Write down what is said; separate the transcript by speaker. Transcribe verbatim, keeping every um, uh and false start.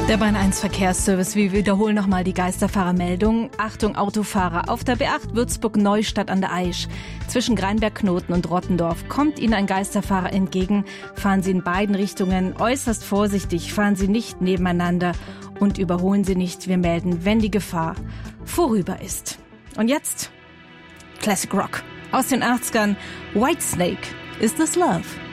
Speaker 1: Der Bahn eins Verkehrsservice. Wir wiederholen nochmal die Geisterfahrermeldung. Achtung Autofahrer. Auf der B acht Würzburg-Neustadt an der Aisch. Zwischen Greinberg-Knoten und Rottendorf kommt Ihnen ein Geisterfahrer entgegen. Fahren Sie in beiden Richtungen äußerst vorsichtig. Fahren Sie nicht nebeneinander und überholen Sie nicht. Wir melden, wenn die Gefahr vorüber ist. Und jetzt Classic Rock aus den achtzigern. Whitesnake, Is This Love?